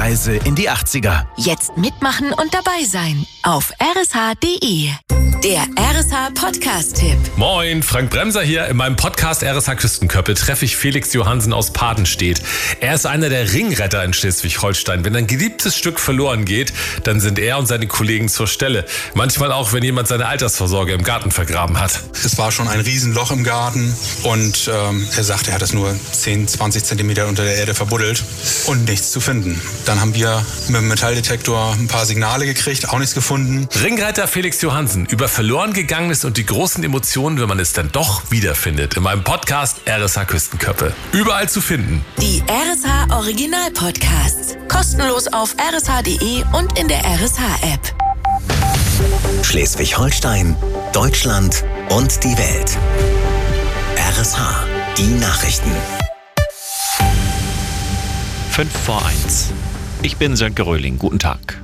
Reise in die 80er. Jetzt mitmachen und dabei sein auf rsh.de. Der RSH Podcast-Tipp. Moin, Frank Bremser hier. In meinem Podcast RSH Küstenköppe treffe ich Felix Johansen aus Padenstedt. Er ist einer der Ringretter in Schleswig-Holstein. Wenn ein geliebtes Stück verloren geht, dann sind er und seine Kollegen zur Stelle. Manchmal auch, wenn jemand seine Altersvorsorge im Garten vergraben hat. Es war schon ein Riesenloch im Garten und er sagt, er hat es nur 10, 20 Zentimeter unter der Erde verbuddelt und nichts zu finden. Dann haben wir mit dem Metalldetektor ein paar Signale gekriegt, auch nichts gefunden. Ringretter Felix Johansen über verloren gegangenes und die großen Emotionen, wenn man es dann doch wiederfindet. In meinem Podcast RSH Küstenköppe. Überall zu finden. Die RSH Original Podcasts. Kostenlos auf rsh.de und in der RSH-App. Schleswig-Holstein, Deutschland und die Welt. RSH, die Nachrichten. 5:01. Ich bin Sönke Röhling. Guten Tag.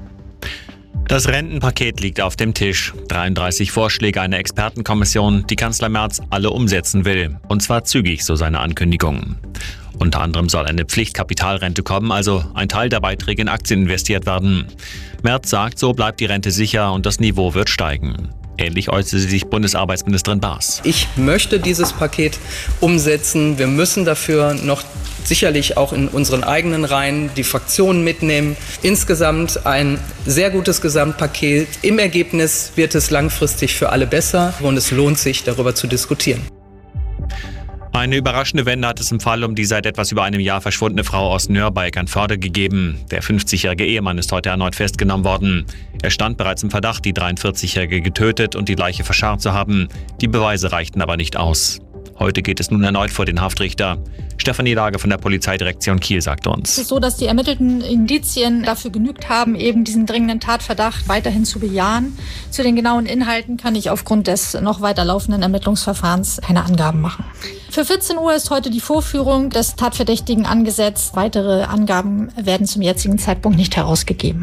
Das Rentenpaket liegt auf dem Tisch. 33 Vorschläge einer Expertenkommission, die Kanzler Merz alle umsetzen will. Und zwar zügig, so seine Ankündigung. Unter anderem soll eine Pflichtkapitalrente kommen, also ein Teil der Beiträge in Aktien investiert werden. Merz sagt, so bleibt die Rente sicher und das Niveau wird steigen. Ähnlich äußerte sich Bundesarbeitsministerin Baas. Ich möchte dieses Paket umsetzen. Wir müssen dafür noch sicherlich auch in unseren eigenen Reihen die Fraktionen mitnehmen. Insgesamt ein sehr gutes Gesamtpaket. Im Ergebnis wird es langfristig für alle besser und es lohnt sich, darüber zu diskutieren. Eine überraschende Wende hat es im Fall um die seit etwas über einem Jahr verschwundene Frau aus Nürnberg an Förde gegeben. Der 50-jährige Ehemann ist heute erneut festgenommen worden. Er stand bereits im Verdacht, die 43-jährige getötet und die Leiche verscharrt zu haben. Die Beweise reichten aber nicht aus. Heute geht es nun erneut vor den Haftrichter. Stefanie Lage von der Polizeidirektion Kiel sagt uns. Es ist so, dass die ermittelten Indizien dafür genügt haben, eben diesen dringenden Tatverdacht weiterhin zu bejahen. Zu den genauen Inhalten kann ich aufgrund des noch weiter laufenden Ermittlungsverfahrens keine Angaben machen. Für 14 Uhr ist heute die Vorführung des Tatverdächtigen angesetzt. Weitere Angaben werden zum jetzigen Zeitpunkt nicht herausgegeben.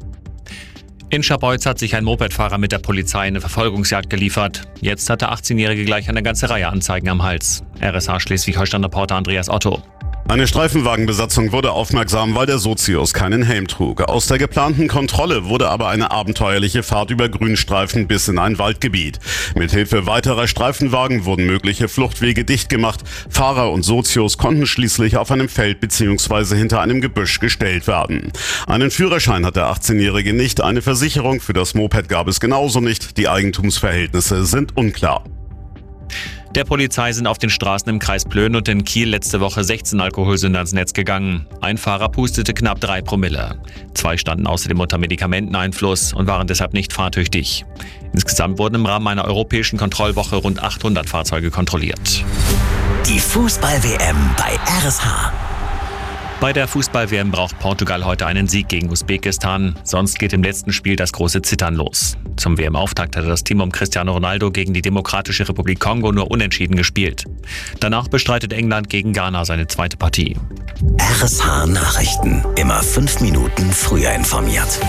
In Scharbeutz hat sich ein Mopedfahrer mit der Polizei eine Verfolgungsjagd geliefert. Jetzt hat der 18-Jährige gleich eine ganze Reihe Anzeigen am Hals. RSH Schleswig-Holstein-Reporter Andreas Otto. Eine Streifenwagenbesatzung wurde aufmerksam, weil der Sozius keinen Helm trug. Aus der geplanten Kontrolle wurde aber eine abenteuerliche Fahrt über Grünstreifen bis in ein Waldgebiet. Mithilfe weiterer Streifenwagen wurden mögliche Fluchtwege dicht gemacht. Fahrer und Sozius konnten schließlich auf einem Feld bzw. hinter einem Gebüsch gestellt werden. Einen Führerschein hat der 18-Jährige nicht, eine Versicherung für das Moped gab es genauso nicht. Die Eigentumsverhältnisse sind unklar. Der Polizei sind auf den Straßen im Kreis Plön und in Kiel letzte Woche 16 Alkoholsünder ans Netz gegangen. Ein Fahrer pustete knapp 3 Promille. 2 standen außerdem unter Medikamenteneinfluss und waren deshalb nicht fahrtüchtig. Insgesamt wurden im Rahmen einer europäischen Kontrollwoche rund 800 Fahrzeuge kontrolliert. Die Fußball-WM bei RSH. Bei der Fußball-WM braucht Portugal heute einen Sieg gegen Usbekistan. Sonst geht im letzten Spiel das große Zittern los. Zum WM-Auftakt hatte das Team um Cristiano Ronaldo gegen die Demokratische Republik Kongo nur unentschieden gespielt. Danach bestreitet England gegen Ghana seine zweite Partie. RSH Nachrichten. Immer 5 Minuten früher informiert.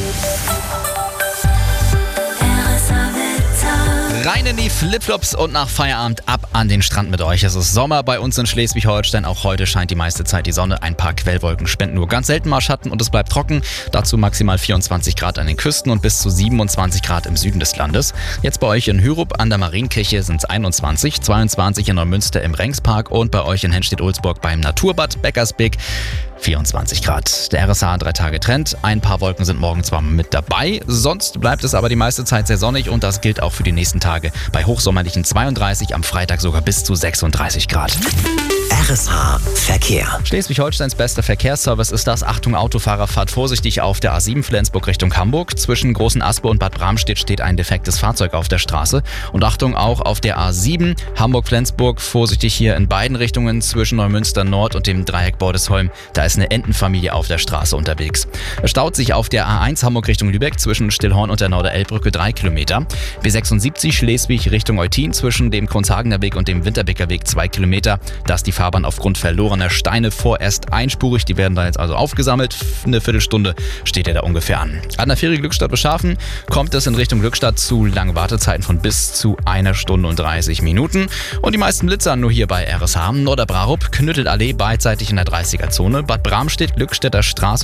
Rein in die Flipflops und nach Feierabend ab an den Strand mit euch. Es ist Sommer bei uns in Schleswig-Holstein. Auch heute scheint die meiste Zeit die Sonne. Ein paar Quellwolken spenden nur ganz selten mal Schatten und es bleibt trocken. Dazu maximal 24 Grad an den Küsten und bis zu 27 Grad im Süden des Landes. Jetzt bei euch in Hürup an der Marienkirche sind es 21, 22 in Neumünster im Rengspark und bei euch in Henstedt-Ulzburg beim Naturbad Beckersbeek 24 Grad. Der RSH 3-Tage-Trend. Ein paar Wolken sind morgen zwar mit dabei, sonst bleibt es aber die meiste Zeit sehr sonnig und das gilt auch für die nächsten Tage. Bei hochsommerlichen 32, am Freitag sogar bis zu 36 Grad. RSH Verkehr. Schleswig-Holsteins bester Verkehrsservice ist das. Achtung Autofahrer, fahrt vorsichtig auf der A7 Flensburg Richtung Hamburg. Zwischen Großen Aspe und Bad Bramstedt steht ein defektes Fahrzeug auf der Straße. Und Achtung auch auf der A7 Hamburg-Flensburg. Vorsichtig hier in beiden Richtungen zwischen Neumünster Nord und dem Dreieck Bordesholm. Da ist eine Entenfamilie auf der Straße unterwegs. Es staut sich auf der A1 Hamburg Richtung Lübeck zwischen Stillhorn und der Norderelbbrücke 3 Kilometer. B76 Schleswig Richtung Eutin zwischen dem Kronshagener Weg und dem Winterbeker Weg 2 Kilometer. Da ist die Fahrbahn aufgrund verlorener Steine vorerst einspurig. Die werden da jetzt also aufgesammelt. Eine Viertelstunde steht er da ungefähr an. An der Fähre Glückstadt-Beschafen kommt es in Richtung Glückstadt zu langen Wartezeiten von bis zu 1 Stunde und 30 Minuten. Und die meisten Blitzer nur hier bei RSH. Norderbrarup, Knüttelallee beidseitig in der 30er-Zone. Bad Bramstedt, Glückstädter Straße